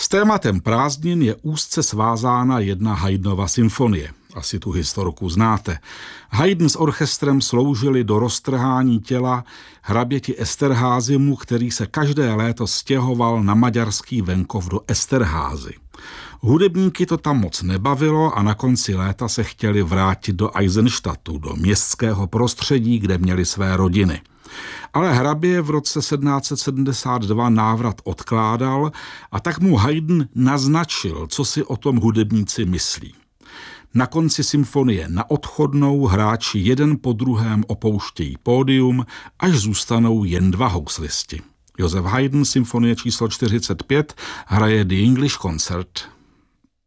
S tématem prázdnin je úzce svázána jedna Haydnova symfonie. Asi tu historku znáte. Haydn s orchestrem sloužili do roztrhání těla hraběti Esterházymu, který se každé léto stěhoval na maďarský venkov do Esterházy. Hudebníky to tam moc nebavilo a na konci léta se chtěli vrátit do Eisenstadtu, do městského prostředí, kde měli své rodiny. Ale hrabě v roce 1772 návrat odkládal a tak mu Haydn naznačil, co si o tom hudebníci myslí. Na konci symfonie na odchodnou hráči jeden po druhém opouštějí pódium, až zůstanou jen dva houslisti. Joseph Haydn, symfonie číslo 45, hraje The English Concert.